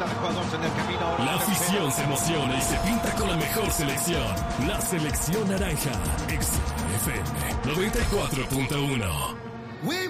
Cada jugador en el camino. La afición se emociona y se pinta con la mejor selección. La selección naranja. XFM 94.1.